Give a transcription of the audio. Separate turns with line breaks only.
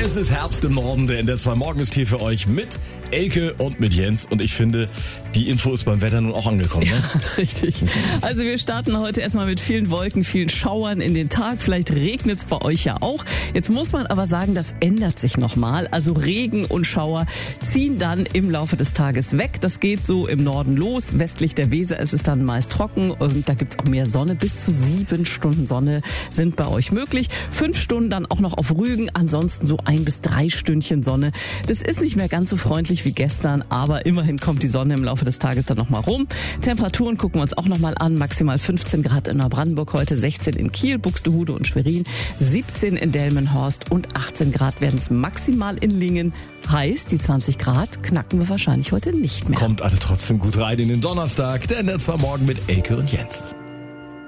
Es ist Herbst im Norden, der NDR 2 Morgen ist hier für euch mit Elke und mit Jens. Und ich finde, die Info ist beim Wetter nun auch angekommen. Ne?
Ja, richtig. Also wir starten heute erstmal mit vielen Wolken, vielen Schauern in den Tag. Vielleicht regnet es bei euch ja auch. Jetzt muss man aber sagen, das ändert sich nochmal. Also Regen und Schauer ziehen dann im Laufe des Tages weg. Das geht so im Norden los. Westlich der Weser ist es dann meist trocken. Und da gibt's auch mehr Sonne. Bis zu 7 Stunden Sonne sind bei euch möglich. 5 Stunden dann auch noch auf Rügen. Ansonsten so 1 bis 3 Stündchen Sonne. Das ist nicht mehr ganz so freundlich wie gestern, aber immerhin kommt die Sonne im Laufe des Tages dann nochmal rum. Temperaturen gucken wir uns auch nochmal an. Maximal 15 Grad in Neubrandenburg heute, 16 in Kiel, Buxtehude und Schwerin, 17 in Delmenhorst und 18 Grad werden es maximal in Lingen. Heißt, die 20 Grad knacken wir wahrscheinlich heute nicht mehr.
Kommt alle trotzdem gut rein in den Donnerstag. Der NDR 2 Morgen mit Elke und Jens.